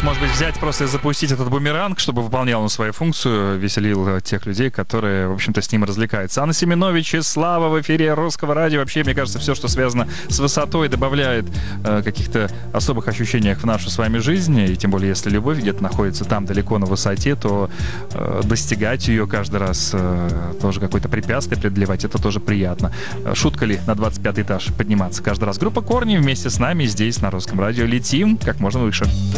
может быть, взять просто и запустить этот бумеранг, чтобы выполнял он свою функцию, веселил тех людей, которые, в общем-то, с ним развлекаются. Анна Семенович и Слава в эфире Русского радио. Вообще, мне кажется, все, что связано с высотой, добавляет каких-то особых ощущениях в нашу с вами жизнь. И тем более, если любовь где-то находится там далеко на высоте, то достигать ее каждый раз тоже какое-то препятствие преодолевать, это тоже приятно. Шутка ли на 25 этаж подниматься каждый раз? Группа «Корни» вместе с нами здесь, на Русском радио. Летим как можно выше.